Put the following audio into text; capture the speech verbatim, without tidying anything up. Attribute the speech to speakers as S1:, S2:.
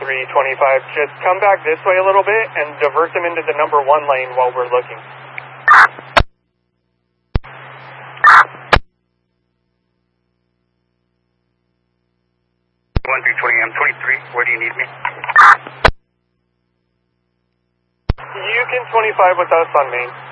S1: three twenty-five, just come back this way a little bit and divert them into the number one lane while we're looking.
S2: one three twenty, I'm twenty-three, where do you need me?
S1: You can twenty-five with us on main.